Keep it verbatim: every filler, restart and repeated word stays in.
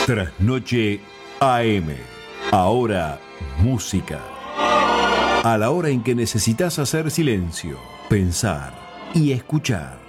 Trasnoche A M. Ahora música. A la hora en que necesitas hacer silencio, pensar y escuchar.